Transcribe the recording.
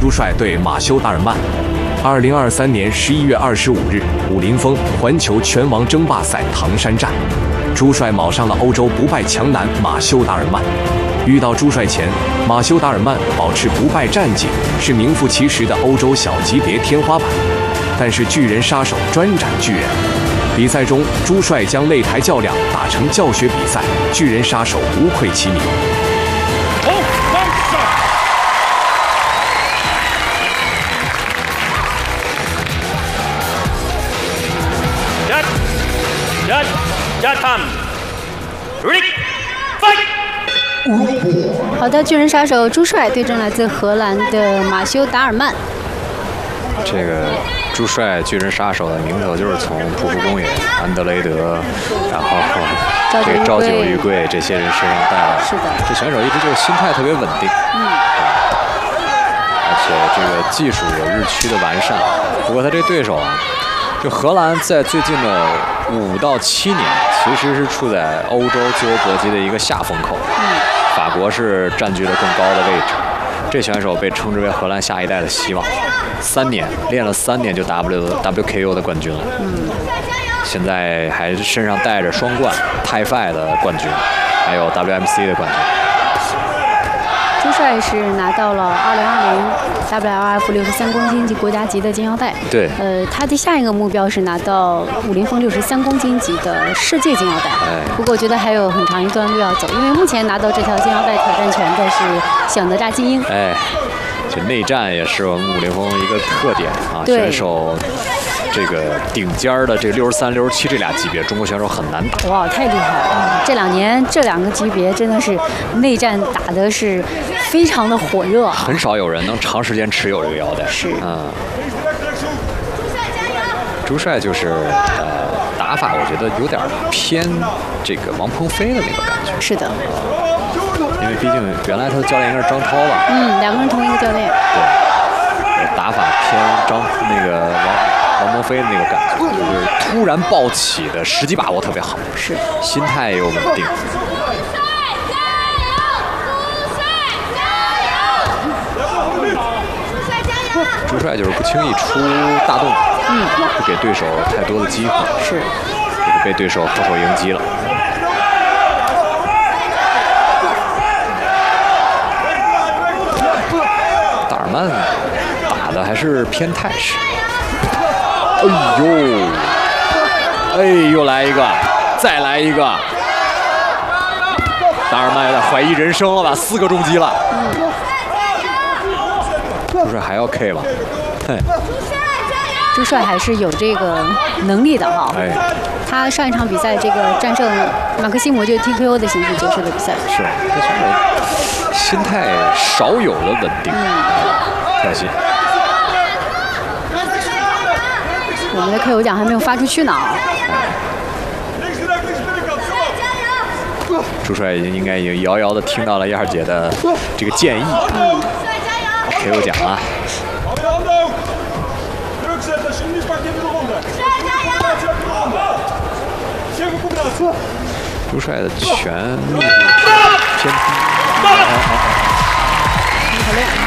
朱帅对马修·达尔曼。2023年11月25日，武林风环球拳王争霸赛唐山站，朱帅卯上了欧洲不败强男马修·达尔曼。遇到朱帅前，马修·达尔曼保持不败战绩，是名副其实的欧洲小级别天花板。但是巨人杀手专斩巨人。比赛中，朱帅将擂台较量打成教学比赛，巨人杀手无愧其名。 好的，巨人杀手朱帅对阵来自荷兰的马修·达尔曼。 这个朱帅巨人杀手的名头就是从匍匐公园、安德雷德，然后这个朝九玉桂这些人身上带来的。 是的， 这选手一直就是心态特别稳定，而且这个技术有日趋的完善。不过他这对手啊，就荷兰在最近的5到7年，其实是处在欧洲自由搏击的一个下风口。法国是占据了更高的位置。这选手被称之为荷兰下一代的希望，3年练了3年就 WKO 的冠军了。现在还身上带着双冠 TIE5 的冠军，还有 WMC 的冠军。 朱帅是拿到了2020 WLF 63公斤级国家级的金腰带。 对。 他的下一个目标是拿到武林风63公斤级的世界金腰带。不过我觉得还有很长一段路要走，因为目前拿到这条金腰带挑战权的是小哪吒精英。 这内战也是我们武林风一个特点啊，选手。这个顶尖的这63、67这俩级别，中国选手很难打。 哇，太厉害了！这2年这2个级别真的是内战打的是非常的火热， 很少有人能长时间持有这个腰带。 是， 朱帅就是打法，我觉得有点偏这个王鹏飞的那个感觉。 是的， 因为毕竟原来他的教练应该是张涛吧 ？2个人同一个教练。 对，打法偏那个王鹏飞的那个感觉，就是突然暴起的时机把握特别好， 是心态也有稳定。朱帅就是不轻易出大动，不给对手太多的机会， 是， 这个被对手后手迎击了。达尔曼打的还是偏态势。又来一个，再来一个。达尔曼有点怀疑人生了吧？4个重击了。朱帅还要 K 吧？ 朱帅还是有这个能力的哈。他上一场比赛这个战胜马克西姆就 TKO 的形式结束的比赛。 是，这选手心态少有的稳定，可惜。 我们的 KO 奖还没有发出去呢。 朱帅应该已经遥遥的听到了燕儿姐的这个建议。KO 奖啊！朱帅的拳密度偏低。 好嘞。